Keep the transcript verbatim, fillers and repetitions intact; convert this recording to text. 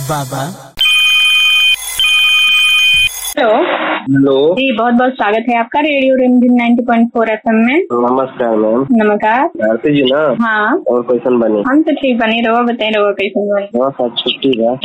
बाबा। Hello hello जी, बहुत बहुत स्वागत है आपका रेडियो रिमझिम नाइंटी पॉइंट फोर एफ एम में। नमस्कार मैम। नमस्कार। भारती जी ना। हाँ, और क्वेश्चन बने हम तो ठीक बनी रहो, बताइए रहो कैसे बनी। हाँ, छुट्टी है।